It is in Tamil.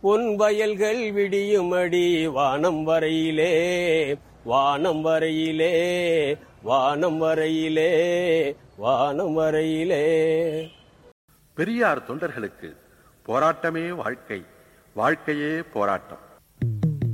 பொன் வயல்கள் விடியுமடி வானம் வரையிலே, வானம் வரையிலே, வானம் வரையிலே, வானம் வரையிலே. பெரியார் தொண்டர்களுக்கு போராட்டமே வாழ்க்கை, வாழ்க்கையே போராட்டம்.